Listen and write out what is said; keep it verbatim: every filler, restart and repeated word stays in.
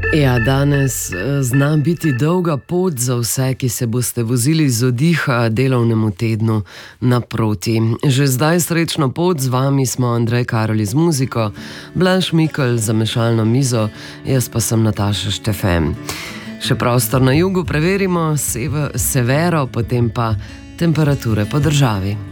Ja, danes zna biti dolga pot za vse, ki se boste vozili z oddiha delovnemu tednu naproti. Že zdaj srečno pot, z vami smo Andrej Karol z muziko, Blaž Mikl za mešalno mizo, jaz pa sem Nataša Štefem. Še prostor na jugu preverimo, sever, severo, potem pa temperature po državi.